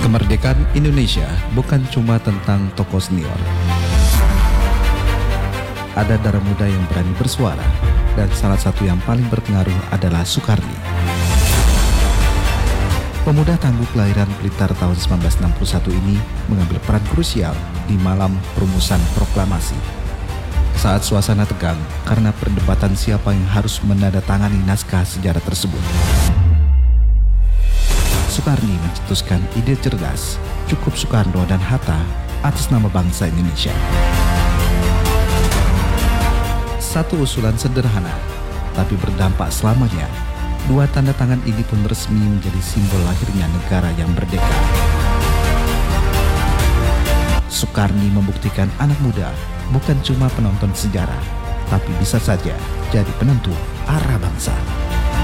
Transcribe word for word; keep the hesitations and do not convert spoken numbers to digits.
Kemerdekaan Indonesia bukan cuma tentang tokoh senior. Ada darah muda yang berani bersuara, dan salah satu yang paling berpengaruh adalah Sukarni. Pemuda tangguh kelahiran Blitar tahun seribu sembilan ratus enam puluh satu ini mengambil peran krusial di malam perumusan proklamasi. Saat suasana tegang karena perdebatan siapa yang harus menandatangani naskah sejarah tersebut, Sukarni mencetuskan ide cerdas, cukup Soekarno dan Hatta atas nama bangsa Indonesia. Satu usulan sederhana, tapi berdampak selamanya. Dua tanda tangan ini pun resmi menjadi simbol lahirnya negara yang merdeka. Sukarni membuktikan anak muda bukan cuma penonton sejarah, tapi bisa saja jadi penentu arah bangsa.